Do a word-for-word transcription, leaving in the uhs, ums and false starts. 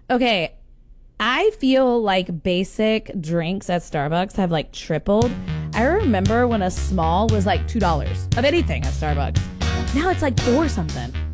Okay, I feel like basic drinks at Starbucks have like tripled. I remember when a small was like two dollars of anything at Starbucks. Now it's like four something.